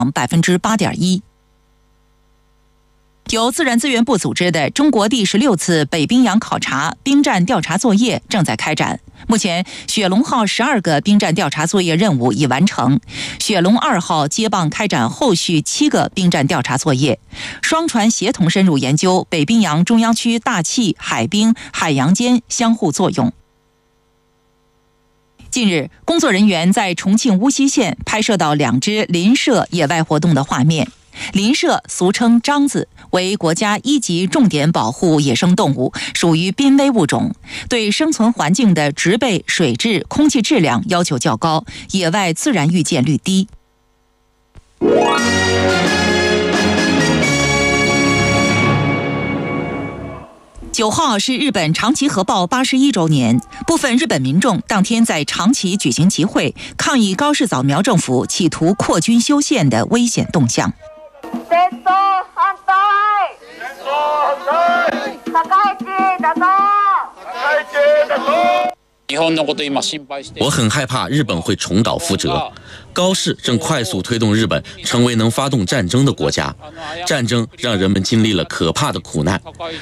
8.1%。由自然资源部组织的中国第16次北冰洋考察兵站调查作业正在开展。目前，雪龙号12个兵站调查作业任务已完成，雪龙2号接棒开展后续7个兵站调查作业，双船协同深入研究北冰洋中央区大气、海冰、海洋间相互作用。近日，工作人员在重庆乌溪县拍摄到2只林麝野外活动的画面。林麝俗称獐子，为国家1级重点保护野生动物，属于濒危物种，对生存环境的植被、水质、空气质量要求较高，野外自然遇见率低。9号是日本长崎核爆81周年，部分日本民众当天在长崎举行集会，抗议高市早苗政府企图扩军修宪的危险动向。 我很害怕日本会重蹈覆辙。高市正快速推动日本成为能发动战争的国家，战争让人们经历了可怕的苦难。